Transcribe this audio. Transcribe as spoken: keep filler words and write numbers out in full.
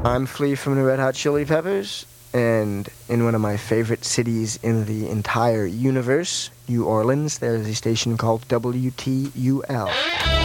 I'm Flea from the Red Hot Chili Peppers, and in one of my favorite cities in the entire universe, New Orleans, there's a station called W T U L.